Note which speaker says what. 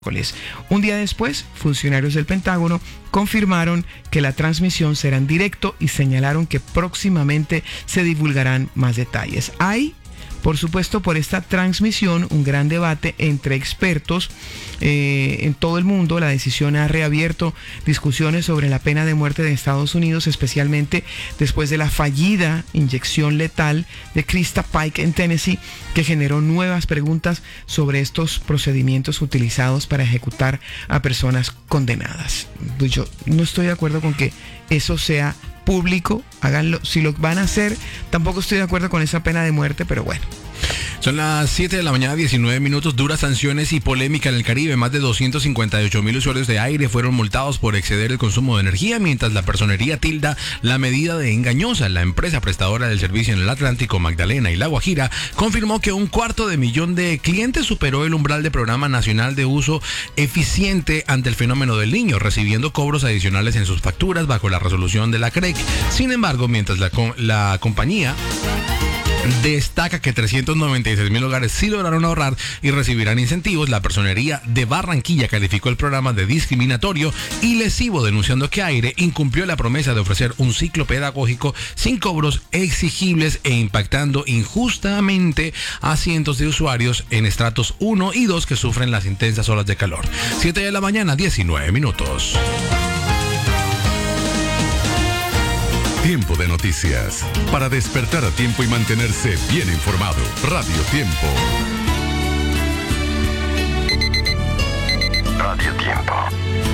Speaker 1: Un día después, funcionarios del Pentágono confirmaron que la transmisión será en directo y señalaron que próximamente se divulgarán más detalles. Hay, por supuesto, por esta transmisión, un gran debate entre expertos en todo el mundo. La decisión ha reabierto discusiones sobre la pena de muerte de Estados Unidos, especialmente después de la fallida inyección letal de Krista Pike en Tennessee, que generó nuevas preguntas sobre estos procedimientos utilizados para ejecutar a personas condenadas. Yo no estoy de acuerdo con que eso sea público, háganlo, si lo van a hacer. Tampoco estoy de acuerdo con esa pena de muerte, pero bueno.
Speaker 2: Son las 7 de la mañana, 19 minutos. Duras sanciones y polémica en el Caribe. Más de 258,000 usuarios de aire fueron multados por exceder el consumo de energía, mientras la personería tilda la medida de engañosa. La empresa prestadora del servicio en el Atlántico, Magdalena y La Guajira, confirmó que 250,000 de clientes superó el umbral de Programa Nacional de Uso Eficiente ante el fenómeno del Niño, recibiendo cobros adicionales en sus facturas bajo la resolución de la CREC. Sin embargo, mientras la compañía destaca que 396,000 hogares sí lograron ahorrar y recibirán incentivos, la personería de Barranquilla calificó el programa de discriminatorio y lesivo, denunciando que Aire incumplió la promesa de ofrecer un ciclo pedagógico sin cobros exigibles e impactando injustamente a cientos de usuarios en estratos 1 y 2 que sufren las intensas olas de calor. 7 de la mañana, 19 minutos.
Speaker 3: Tiempo de noticias. Para despertar a tiempo y mantenerse bien informado. Radio Tiempo.
Speaker 4: Radio Tiempo.